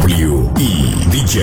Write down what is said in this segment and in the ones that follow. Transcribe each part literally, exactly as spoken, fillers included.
W I D J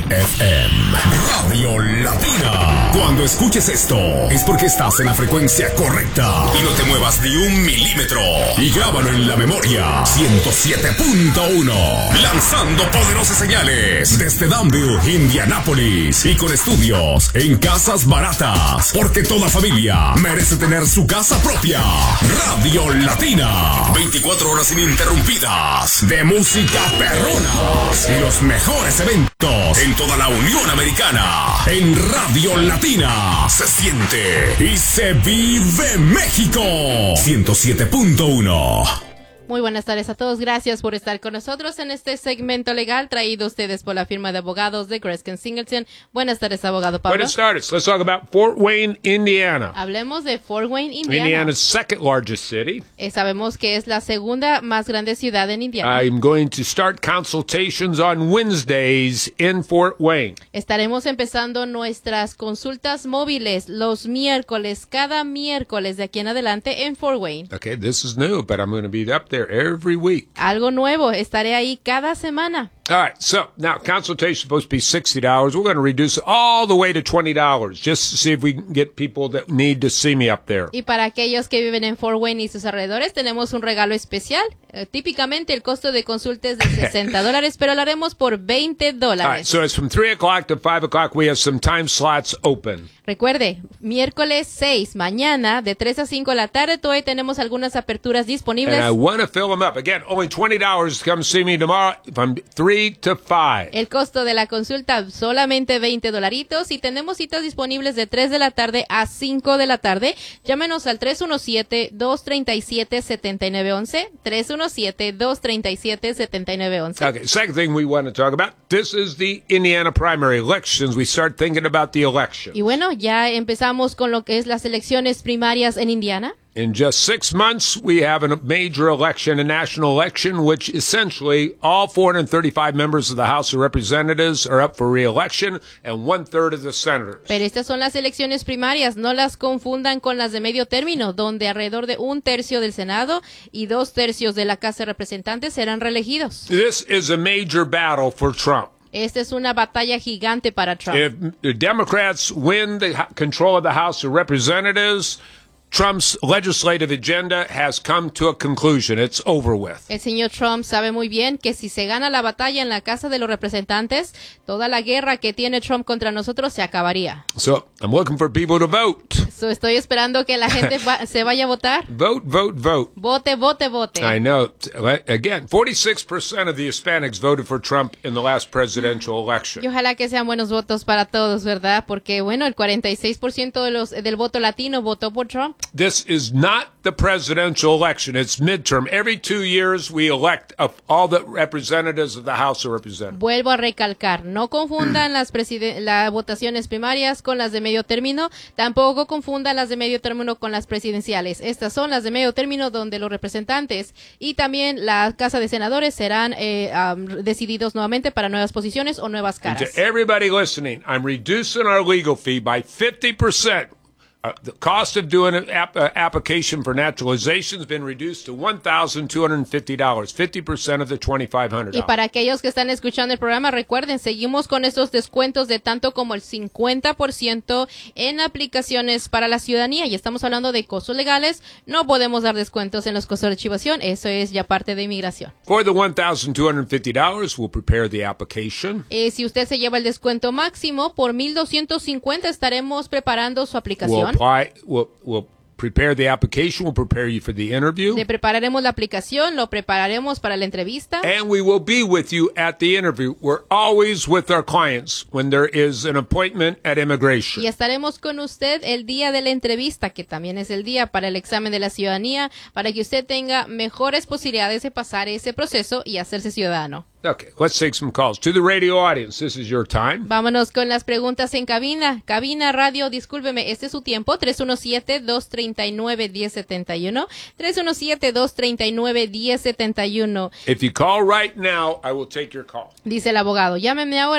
F M Radio Latina. Cuando escuches esto, es porque estás en la frecuencia correcta. Y no te muevas ni un milímetro. Y grábalo en la memoria. ciento siete punto uno. Lanzando poderosas señales desde Danville, Indianápolis. Y con estudios en casas baratas. Porque toda familia merece tener su casa propia. Radio Latina. veinticuatro horas ininterrumpidas. De música perrona. Y los mejores eventos en toda la Unión Americana. En Radio Latina. Se siente y se vive México. ciento siete punto uno. Muy buenas tardes a todos. Gracias por estar con nosotros en este segmento legal traído a ustedes por la firma de abogados de Greskin Singleton. Buenas tardes, abogado Pablo. Buenas tardes. Let's talk about Fort Wayne, Indiana. Hablemos de Fort Wayne, Indiana. Indiana's second largest city. Eh, sabemos que es la segunda más grande ciudad en Indiana. I'm going to start consultations on Wednesdays in Fort Wayne. Estaremos empezando nuestras consultas móviles los miércoles, cada miércoles de aquí en adelante en Fort Wayne. Okay, this is new, but I'm going to be up there every week. Algo nuevo, estaré ahí cada semana. All right, so now consultation is supposed to be sixty dollars. We're going to reduce it all the way to twenty dollars just to see if we can get people that need to see me up there. Y para aquellos que viven en Fort Wayne y sus alrededores, tenemos un regalo especial. Eh, típicamente el costo de consulta es de sesenta dólares, pero lo haremos por veinte dólares. All right, so it's from three o'clock to five o'clock. We have some time slots open. Recuerde, miércoles seis, mañana, de tres a cinco de la tarde, todavía tenemos algunas aperturas disponibles. And I want to fill them up. Again, only twenty dollars to come see me tomorrow from three to five. El costo de la consulta solamente veinte dolaritos y tenemos citas disponibles de tres de la tarde a cinco de la tarde. Llámenos al tres uno siete, dos tres siete, siete nueve uno uno, tres uno siete, dos tres siete, siete nueve uno uno. Okay, second thing we want to talk about, this is the Indiana primary elections. We start thinking about the election. Y bueno, ya empezamos con lo que es las elecciones primarias en Indiana. In just six months, we have a major election, a national election, which essentially all four hundred thirty-five members of the House of Representatives are up for re-election and one-third of the senators. Pero estas son las elecciones primarias, no las confundan con las de medio término, donde alrededor de un tercio del Senado y dos tercios de la Casa de Representantes serán reelegidos. This is a major battle for Trump. Esta es una batalla gigante para Trump. If the Democrats win the control of the House of Representatives, Trump's legislative agenda has come to a conclusion. It's over with. El señor Trump sabe muy bien que si se gana la batalla en la Casa de los Representantes, toda la guerra que tiene Trump contra nosotros se acabaría. So I'm looking for people to vote. So estoy esperando que la gente va, se vaya a votar. Vote, vote, vote. Vote, vote, vote. I know. Again, forty-six percent of the Hispanics voted for Trump in the last presidential election. Y ojalá que sean buenos votos para todos, ¿verdad? Porque, bueno, el cuarenta y seis por ciento de los, del voto latino votó por Trump. This is not the presidential election. It's midterm. Every two years we elect all the representatives of the House of Representatives. Vuelvo a recalcar, no confundan las, las votaciones primarias con las de medio término, tampoco confundan las de medio término con las presidenciales. Estas son las de medio término donde los representantes y también la Casa de Senadores serán eh, um, decididos nuevamente para nuevas posiciones o nuevas caras. And to everybody listening, I'm reducing our legal fee by fifty percent. Uh, the cost of doing an ap- uh, application for naturalization has been reduced to one thousand two hundred fifty dollars, fifty percent of the twenty-five hundred dollars. Y para aquellos que están escuchando el programa, recuerden, seguimos con estos descuentos de tanto como el cincuenta por ciento en aplicaciones para la ciudadanía. Y estamos hablando de costos legales. No podemos dar descuentos en los costos de archivación. Eso es ya parte de inmigración. For the one thousand two hundred fifty dollars, we'll prepare the application. Eh, si usted se lleva el descuento máximo, por mil doscientos cincuenta estaremos preparando su aplicación. We'll apply, we'll, we'll prepare the application, we'll prepare you for the interview. Le prepararemos la aplicación, lo prepararemos para la entrevista. And we will be with you at the interview. We're always with our clients when there is an appointment at immigration. Y estaremos con usted el día de la entrevista, que también es el día para el examen de la ciudadanía, para que usted tenga mejores posibilidades de pasar ese proceso y hacerse ciudadano. Okay, let's take some calls. To the radio audience, this is your time. Vámonos con las preguntas en cabina. Cabina radio, discúlpeme, este es su tiempo. tres uno siete, dos tres nueve, uno cero siete uno. tres uno siete, dos tres nueve, uno cero siete uno. If you call right now, I will take your call. Dice el abogado, llámeme ahora.